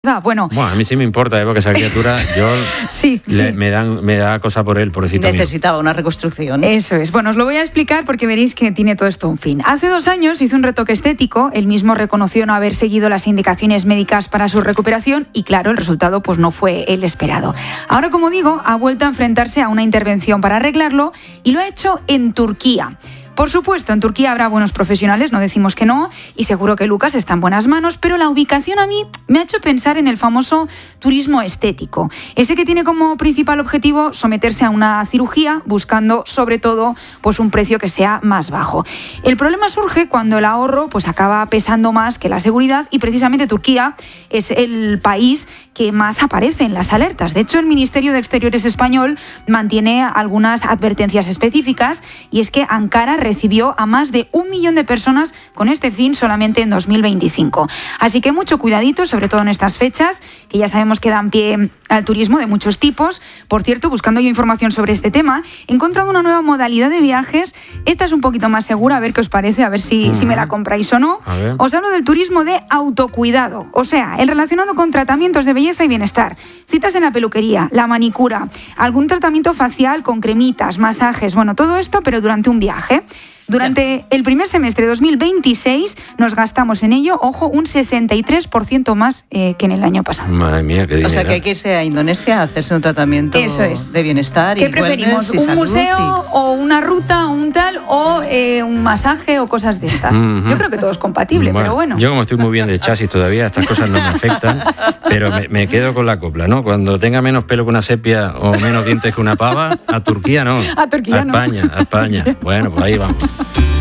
verdad. Bueno, a mí sí me importa, porque esa criatura, yo sí. Me da cosa por él, pobrecito mío. Necesitaba una reconstrucción. Eso es. Bueno, os lo voy a explicar porque veréis que tiene todo esto un fin. Hace 2 años hizo un retoque estético, él mismo reconoció no haber seguido las indicaciones médicas para su recuperación y claro, el resultado pues no fue el esperado. Ahora, como digo, ha vuelto a enfrentarse a una intervención para arreglarlo y lo ha hecho en Turquía. Por supuesto, en Turquía habrá buenos profesionales, no decimos que no, y seguro que Lucas está en buenas manos, pero la ubicación a mí me ha hecho pensar en el famoso turismo estético, ese que tiene como principal objetivo someterse a una cirugía buscando sobre todo pues un precio que sea más bajo. El problema surge cuando el ahorro pues acaba pesando más que la seguridad y precisamente Turquía es el país que más aparece en las alertas. De hecho, el Ministerio de Exteriores español mantiene algunas advertencias específicas y es que Ankara recibió a más de 1 millón de personas con este fin solamente en 2025. Así que mucho cuidadito, sobre todo en estas fechas, que ya sabemos que dan pie al turismo de muchos tipos. Por cierto, buscando yo información sobre este tema, he encontrado una nueva modalidad de viajes. Esta es un poquito más segura, a ver qué os parece, a ver si me la compráis o no. Os hablo del turismo de autocuidado, o sea, el relacionado con tratamientos de belleza y bienestar, citas en la peluquería, la manicura, algún tratamiento facial con cremitas, masajes, bueno, todo esto, pero durante un viaje. Durante el primer semestre de 2026 nos gastamos en ello, ojo, un 63% más que en el año pasado. Madre mía, qué dinero. O sea, que hay que irse a Indonesia a hacerse un tratamiento de bienestar. ¿Qué preferimos? ¿Un museo o una ruta o un tal o un masaje o cosas de estas? Yo creo que todo es compatible, pero bueno. Yo como estoy muy bien del chasis todavía, estas cosas no me afectan, pero me quedo con la copla, ¿no? Cuando tenga menos pelo que una sepia o menos dientes que una pava, a Turquía no. A Turquía no. A España. Bueno, pues ahí vamos.